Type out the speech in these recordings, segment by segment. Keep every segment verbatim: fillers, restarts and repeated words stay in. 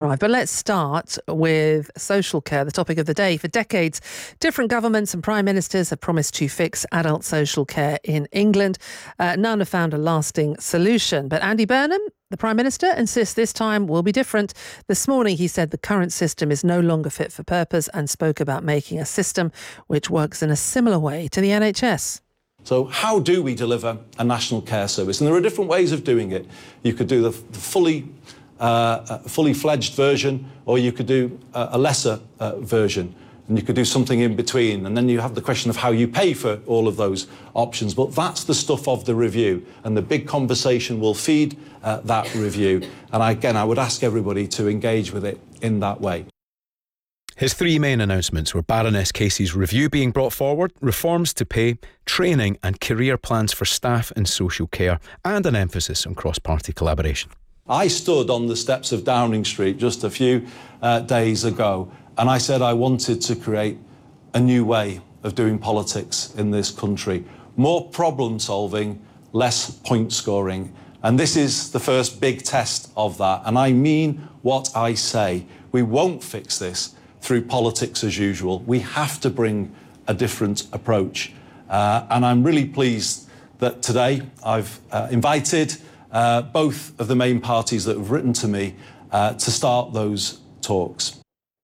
arrive. But let's start with social care, the topic of the day. For decades, different governments and prime ministers have promised to fix adult social care in England. Uh, none have found a lasting solution. But Andy Burnham, the Prime Minister, insists this time will be different. This morning, he said the current system is no longer fit for purpose and spoke about making a system which works in a similar way to the N H S. So how do we deliver a national care service? And there are different ways of doing it. You could do the, the fully, uh, fully fledged version, or you could do a, a lesser uh, version, and you could do something in between. And then you have the question of how you pay for all of those options. But that's the stuff of the review, and the big conversation will feed uh, that review. And again, I would ask everybody to engage with it in that way. His three main announcements were Baroness Casey's review being brought forward, reforms to pay, training and career plans for staff in social care, and an emphasis on cross-party collaboration. I stood on the steps of Downing Street just a few uh, days ago, and I said I wanted to create a new way of doing politics in this country. More problem solving, less point scoring. And this is the first big test of that. And I mean what I say. We won't fix this through politics as usual. We have to bring a different approach. Uh, and I'm really pleased that today I've uh, invited uh, both of the main parties that have written to me uh, to start those talks.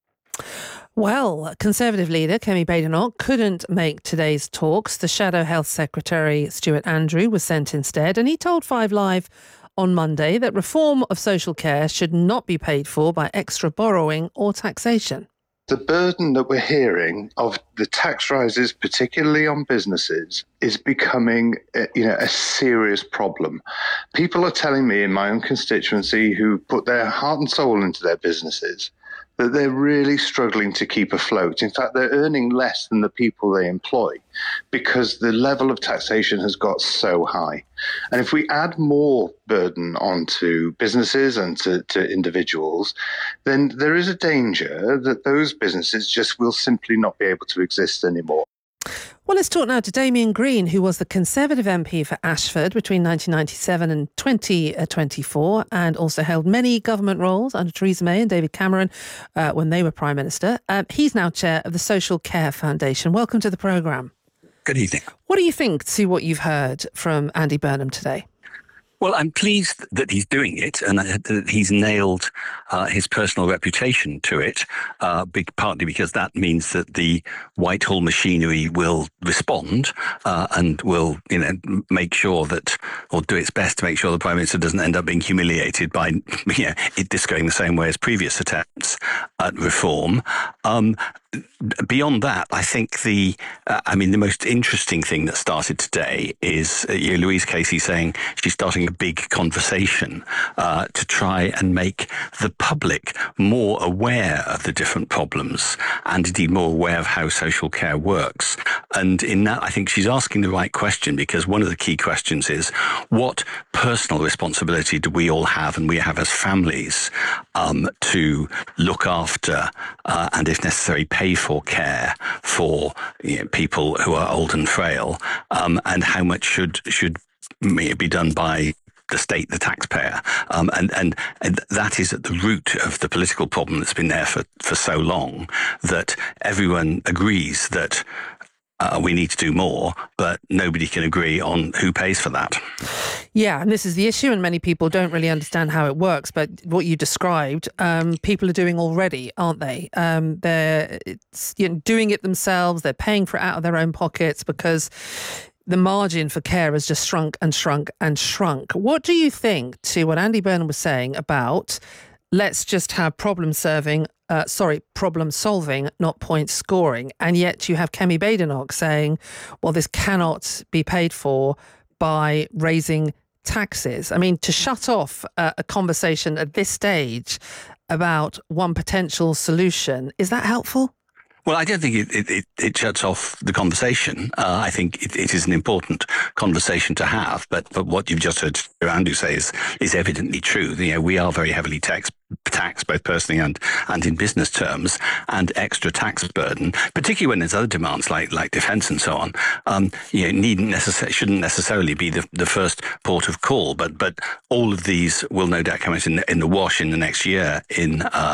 Well, Conservative leader Kemi Badenoch couldn't make today's talks. The Shadow Health Secretary, Stuart Andrew, was sent instead, and he told Five Live on Monday that reform of social care should not be paid for by extra borrowing or taxation. The burden that we're hearing of the tax rises, particularly on businesses, is becoming, you know, a serious problem. People are telling me in my own constituency who put their heart and soul into their businesses that they're really struggling to keep afloat. In fact, they're earning less than the people they employ because the level of taxation has got so high. And if we add more burden onto businesses and to, to individuals, then there is a danger that those businesses just will simply not be able to exist anymore. Well, let's talk now to Damian Green, who was the Conservative M P for Ashford between nineteen ninety-seven and twenty twenty-four, and also held many government roles under Theresa May and David Cameron uh, when they were Prime Minister. Uh, he's now chair of the Social Care Foundation. Welcome to the programme. Good evening. What do you think to what you've heard from Andy Burnham today? Well, I'm pleased that he's doing it and that he's nailed uh, his personal reputation to it, uh, big, partly because that means that the Whitehall machinery will respond uh, and will, you know, make sure that, or do its best to make sure the Prime Minister doesn't end up being humiliated by, you know, it just going the same way as previous attempts at reform. Um, Beyond that, I think the, uh, I mean, the most interesting thing that started today is uh, you know, Louise Casey saying she's starting a big conversation uh, to try and make the public more aware of the different problems and indeed more aware of how social care works. And in that, I think she's asking the right question, because one of the key questions is what personal responsibility do we all have, and we have as families, um, to look after uh, and, if necessary, pay for care for, you know, people who are old and frail, um, and how much should should be done by the state, the taxpayer, um, and, and and that is at the root of the political problem that's been there for, for so long, that everyone agrees that Uh, we need to do more, but nobody can agree on who pays for that. Yeah, and this is the issue, and many people don't really understand how it works. But what you described, um, people are doing already, aren't they? Um, they're it's, you know, doing it themselves. They're paying for it out of their own pockets because the margin for care has just shrunk and shrunk and shrunk. What do you think to what Andy Burnham was saying about let's just have problem serving, uh, sorry, problem solving, not point scoring? And yet you have Kemi Badenoch saying, well, this cannot be paid for by raising taxes. I mean, to shut off uh, a conversation at this stage about one potential solution, is that helpful? Well, I don't think it, it, it shuts off the conversation. Uh, I think it, it is an important conversation to have. But, but what you've just heard Andrew say is, is evidently true. You know, we are very heavily taxed, taxed both personally and, and in business terms, and extra tax burden, particularly when there's other demands like like defence and so on. Um, you know, needn't necessarily shouldn't necessarily be the, the first port of call. But but all of these will no doubt come out in the, in the wash in the next year in. Uh,